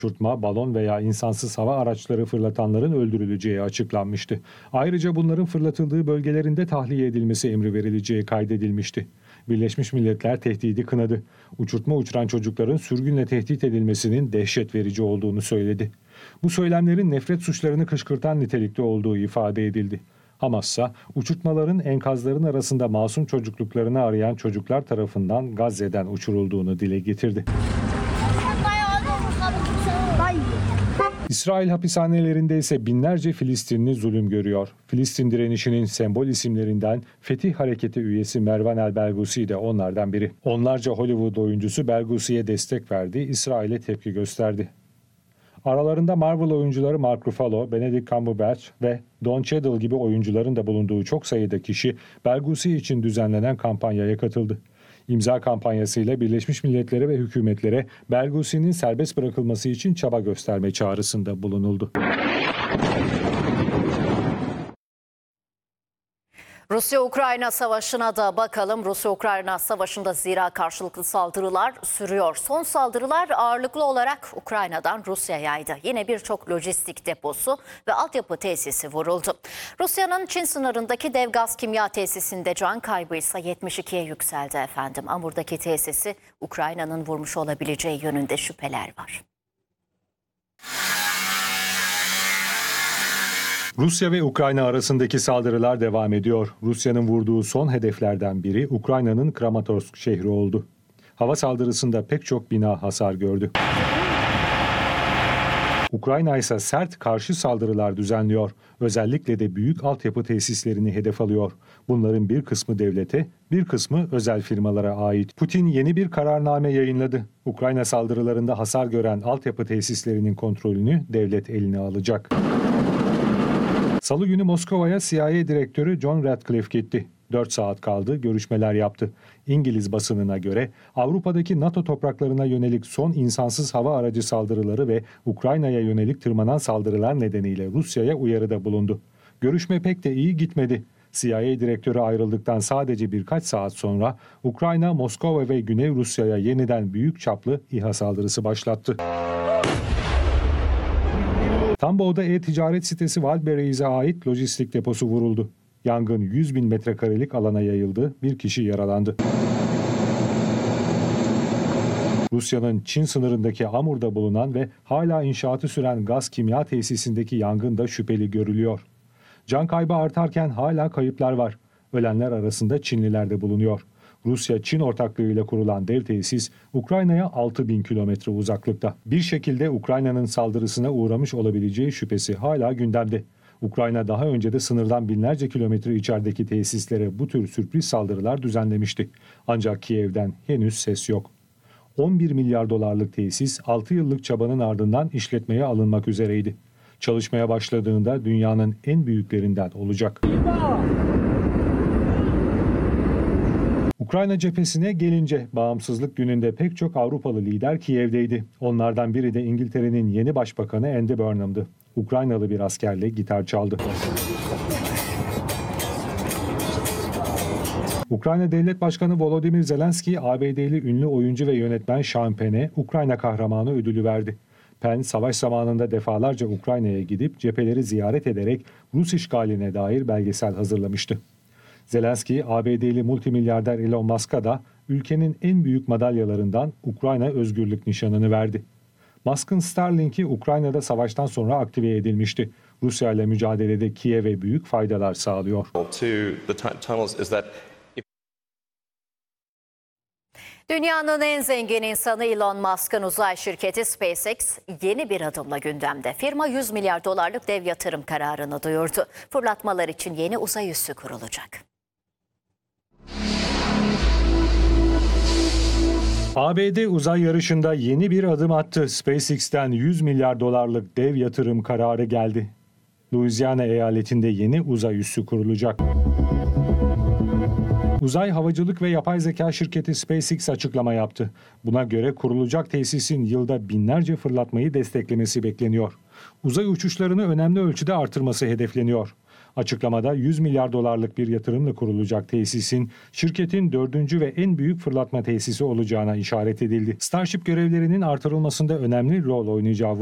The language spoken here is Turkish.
Uçurtma, balon veya insansız hava araçları fırlatanların öldürüleceği açıklanmıştı. Ayrıca bunların fırlatıldığı bölgelerinde tahliye edilmesi emri verileceği kaydedilmişti. Birleşmiş Milletler tehdidi kınadı. Uçurtma uçuran çocukların sürgünle tehdit edilmesinin dehşet verici olduğunu söyledi. Bu söylemlerin nefret suçlarını kışkırtan nitelikte olduğu ifade edildi. Hamas ise uçurtmaların enkazların arasında masum çocukluklarını arayan çocuklar tarafından Gazze'den uçurulduğunu dile getirdi. İsrail hapishanelerinde ise binlerce Filistinli zulüm görüyor. Filistin direnişinin sembol isimlerinden Fetih Hareketi üyesi Mervan el-Belgusi de onlardan biri. Onlarca Hollywood oyuncusu Belgusi'ye destek verdi, İsrail'e tepki gösterdi. Aralarında Marvel oyuncuları Mark Ruffalo, Benedict Cumberbatch ve Don Cheadle gibi oyuncuların da bulunduğu çok sayıda kişi Belgusi için düzenlenen kampanyaya katıldı. İmza kampanyasıyla Birleşmiş Milletler'e ve hükümetlere Belgusi'nin serbest bırakılması için çaba gösterme çağrısında bulunuldu. Rusya-Ukrayna savaşına da bakalım. Rusya-Ukrayna savaşında zira karşılıklı saldırılar sürüyor. Son saldırılar ağırlıklı olarak Ukrayna'dan Rusya'yaydı. Yine birçok lojistik deposu ve altyapı tesisi vuruldu. Rusya'nın Çin sınırındaki dev gaz kimya tesisinde can kaybı ise 72'ye yükseldi efendim. Amur'daki tesisi Ukrayna'nın vurmuş olabileceği yönünde şüpheler var. Rusya ve Ukrayna arasındaki saldırılar devam ediyor. Rusya'nın vurduğu son hedeflerden biri Ukrayna'nın Kramatorsk şehri oldu. Hava saldırısında pek çok bina hasar gördü. Ukrayna ise sert karşı saldırılar düzenliyor. Özellikle de büyük altyapı tesislerini hedef alıyor. Bunların bir kısmı devlete, bir kısmı özel firmalara ait. Putin yeni bir kararname yayınladı. Ukrayna saldırılarında hasar gören altyapı tesislerinin kontrolünü devlet eline alacak. Salı günü Moskova'ya CIA Direktörü John Ratcliffe gitti. 4 saat kaldı, görüşmeler yaptı. İngiliz basınına göre Avrupa'daki NATO topraklarına yönelik son insansız hava aracı saldırıları ve Ukrayna'ya yönelik tırmanan saldırılar nedeniyle Rusya'ya uyarıda bulundu. Görüşme pek de iyi gitmedi. CIA Direktörü ayrıldıktan sadece birkaç saat sonra Ukrayna, Moskova ve Güney Rusya'ya yeniden büyük çaplı İHA saldırısı başlattı. Tambov'da e-ticaret sitesi Wildberries'e ait lojistik deposu vuruldu. Yangın 100 bin metrekarelik alana yayıldı, bir kişi yaralandı. Rusya'nın Çin sınırındaki Amur'da bulunan ve hala inşaatı süren gaz kimya tesisindeki yangın da şüpheli görülüyor. Can kaybı artarken hala kayıplar var. Ölenler arasında Çinliler de bulunuyor. Rusya-Çin ortaklığıyla kurulan dev tesis Ukrayna'ya 6.000 kilometre uzaklıkta. Bir şekilde Ukrayna'nın saldırısına uğramış olabileceği şüphesi hala gündemde. Ukrayna daha önce de sınırdan binlerce kilometre içerideki tesislere bu tür sürpriz saldırılar düzenlemişti. Ancak Kiev'den henüz ses yok. 11 milyar dolarlık tesis 6 yıllık çabanın ardından işletmeye alınmak üzereydi. Çalışmaya başladığında dünyanın en büyüklerinden olacak. Ukrayna cephesine gelince bağımsızlık gününde pek çok Avrupalı lider Kiev'deydi. Onlardan biri de İngiltere'nin yeni başbakanı Andy Burnham'dı. Ukraynalı bir askerle gitar çaldı. Ukrayna Devlet Başkanı Volodymyr Zelenski, ABD'li ünlü oyuncu ve yönetmen Sean Penn'e Ukrayna Kahramanı ödülü verdi. Penn, savaş zamanında defalarca Ukrayna'ya gidip cepheleri ziyaret ederek Rus işgaline dair belgesel hazırlamıştı. Zelenski, ABD'li multimilyarder Elon Musk'a da ülkenin en büyük madalyalarından Ukrayna Özgürlük Nişanı'nı verdi. Musk'ın Starlink'i Ukrayna'da savaştan sonra aktive edilmişti. Rusya ile mücadelede Kiev'e büyük faydalar sağlıyor. Dünyanın en zengin insanı Elon Musk'ın uzay şirketi SpaceX yeni bir adımla gündemde. Firma 100 milyar dolarlık dev yatırım kararını duyurdu. Fırlatmalar için yeni uzay üssü kurulacak. ABD uzay yarışında yeni bir adım attı. SpaceX'ten 100 milyar dolarlık dev yatırım kararı geldi. Louisiana eyaletinde yeni uzay üssü kurulacak. Uzay havacılık ve yapay zeka şirketi SpaceX açıklama yaptı. Buna göre kurulacak tesisin yılda binlerce fırlatmayı desteklemesi bekleniyor. Uzay uçuşlarını önemli ölçüde artırması hedefleniyor. Açıklamada 100 milyar dolarlık bir yatırımla kurulacak tesisin şirketin 4. ve en büyük fırlatma tesisi olacağına işaret edildi. Starship görevlerinin artırılmasında önemli rol oynayacağı